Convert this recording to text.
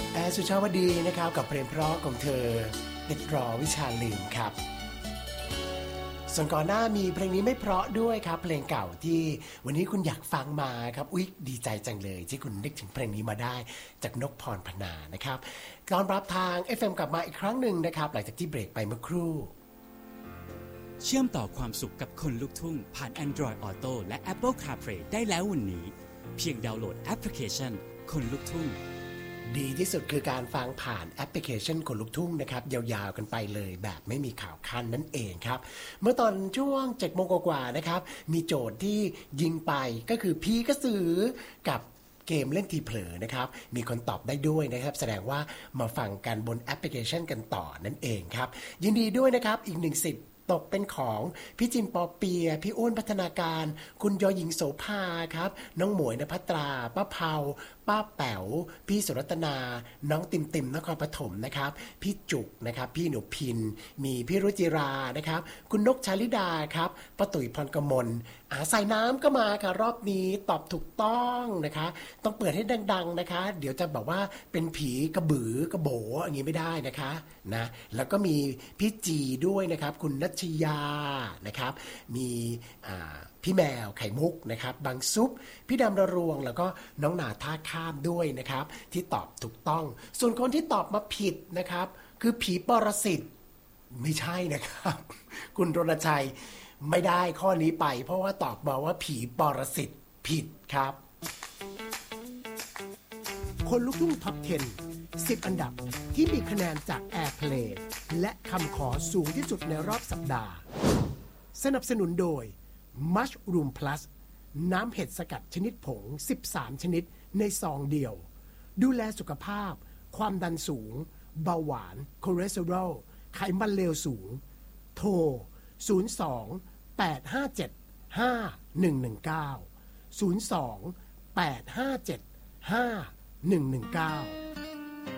สุชาวดีนะครับกับเพลงเพราะของเธอเด็กรอวิชาลืมครับส่วนก่อนหน้ามีเพลงนี้ไม่เพราะด้วยครับเพลงเก่าที่วันนี้คุณอยากฟังมาครับอุ๊ยดีใจจังเลยที่คุณนึกถึงเพลงนี้มาได้จากนกพรพนานะครับต้อนรับทาง FM กลับมาอีกครั้งหนึ่งนะครับหลังจากที่เบรกไปเมื่อครู่เชื่อมต่อความสุขกับคนลูกทุ่งผ่าน Android Auto และ Apple CarPlay ได้แล้ววันนี้เพียงดาวน์โหลดแอปพลิเคชันคนลูกทุ่งดีที่สุดคือการฟังผ่านแอปพลิเคชันคนลุกทุ่งนะครับยาวๆกันไปเลยแบบไม่มีข่าวคันนั่นเองครับเมื่อตอนช่วง 7 โมงกว่าๆนะครับมีโจทย์ที่ยิงไปก็คือพี่กระสือกับเกมเล่นทีเผลอนะครับมีคนตอบได้ด้วยนะครับแสดงว่ามาฟังกันบนแอปพลิเคชันกันต่อนั่นเองครับยินดีด้วยนะครับอีก1 สิทธิ์ตกเป็นของพี่จินปอเปียพี่อ้วนพัฒนาการคุณยอหญิงโสภาครับน้องหมวยณภัตราป้าเผาป้าแป๋วพี่สุรัตนาน้องติมนครปฐมนะครับพี่จุกนะครับพี่หนูพินมีพี่รุจิรานะครับคุณนกชาลิดาครับป้าตุ๋ยพรกมลสายน้ำก็มาค่ะรอบนี้ตอบถูกต้องนะคะต้องเปิดให้ดังๆนะคะเดี๋ยวจะบอกว่าเป็นผีกระบือกระโบอย่างนี้ไม่ได้นะคะนะแล้วก็มีพี่จีด้วยนะครับคุณนัชยานะครับมีพี่แมวไข่มุกนะครับบางซุปพี่ดำระรวงแล้วก็น้องหนาท่าข้ามด้วยนะครับที่ตอบถูกต้องส่วนคนที่ตอบมาผิดนะครับคือผีปรสิตไม่ใช่นะครับคุณรณชัยไม่ได้ข้อนี้ไปเพราะว่าตอบมาว่าผีปรสิตผิดครับคนลุกทุ่งท็อป 10 10 อันดับที่มีคะแนนจาก Airplay และคำขอสูงที่สุดในรอบสัปดาห์สนับสนุนโดย Mushroom Plus น้ำเห็ดสกัดชนิดผง13ชนิดในซองเดียวดูแลสุขภาพความดันสูงเบาหวานคอเลสเตอรอลไขมันเลวสูงโทร02 857 5119 02 857 5119